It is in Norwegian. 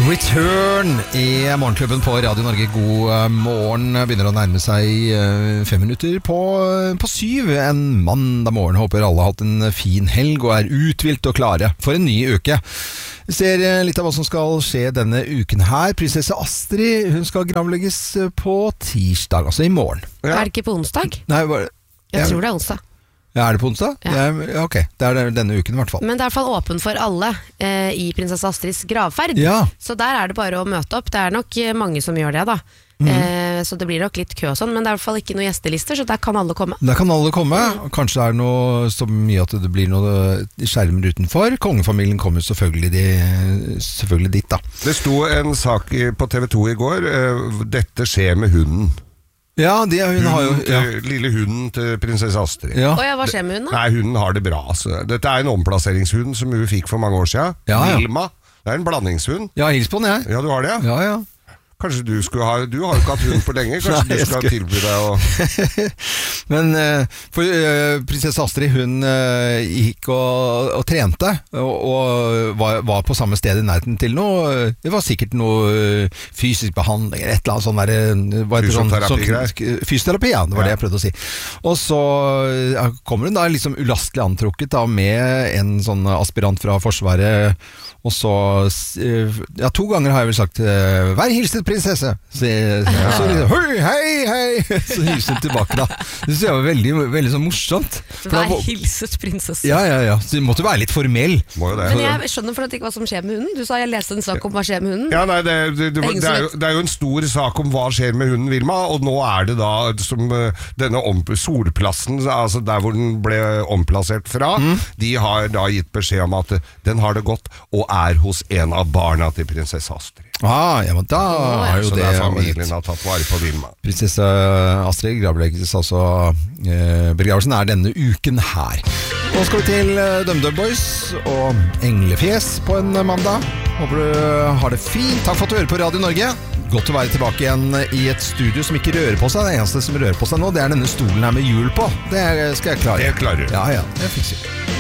Return i Morgenklubben på Radio Norge. God morgen. Begynner å nærme seg 5 minutter på 7 en mandag morgen. Håper alle har hatt en fin helg og er uthvilt og klare for en ny uke. Vi ser litt av hva som skal skje denne uken her. Prinsesse Astrid, hun skal gravlegges på tirsdag, altså i morgen. Ja. Er det ikke på onsdag? Nei, jeg tror det er onsdag. Ja, er det på onsdag? Ja. Ja, ok, det er denne uken i hvert fall. Men det er i hvert fall åpen for alle i prinsesse Astrids gravferd. Ja. Så der er det bare å møte opp. Det er nok mange som gjør det da. Så det blir nok litt kø og sånn, men det er i hvert fall ikke noen gestelister, så der kan alle komme. Der kan alle komme. Kanskje det er noe så mye at det blir noe skjermer utenfor. Kongefamilien kommer selvfølgelig dit da. Det sto en sak på TV 2 i går. Dette skjer med hunden. Ja, hun har jo lille hunden til prinsesse Astrid. Ja. Hva skjer med hunden da? Nei, hunden har det bra. Altså. Dette er en omplasseringshund som hun fikk for mange år siden. Ja. Vilma. Det er en blandingshund. Ja, hils på den jeg. Ja, du har det, ja? Ja. Kanskje du skulle ha... Du har jo ikke hatt hund på lenge. Kanskje Nei, du skal tilby deg å... Men for prinsesse Astrid, hun gikk og trente og var på samme sted i nærheten til noe. Det var sikkert noe fysisk behandling et eller annet sånn Fysioterapi-greier. Fysioterapi, ja, det var det jeg prøvde å si. Og så kommer hun da liksom ulastelig antrukket da, med en sånn aspirant fra Forsvaret. Og så 2 ganger har jeg vel sagt vær hilset prinsesse, så hei så hilser hun tilbake da. Det synes jeg var veldig, veldig så morsomt. Vær hilset prinsesse. Ja, så det måtte være litt formell. Men jeg skjønner for at ikke hva som skjer med hunden. Du sa jeg leste en sak om hva skjer med hunden. Ja, nei, det er jo en stor sak om hva skjer med hunden Vilma. Og nå er det da som denne solplassen, altså der hvor den ble omplassert fra, de har da gitt beskjed om at den har det godt og er hos en av barna til prinsesse Astrid. Ja, men da har jo så det familien har tatt vare på Vilma. Prinsesse Astrid gravlegges, altså begravelsen er denne uken her. Nå skal vi til DumDum Boys og Englefjes på en mandag. Håper du har det fint. Takk for at du hører på Radio Norge. Godt å være tilbake igjen i et studio som ikke rører på seg. Det eneste som rører på seg nå, det er denne stolen her med hjul på. Det skal jeg klare. Det klarer du. Ja, det fikser jeg.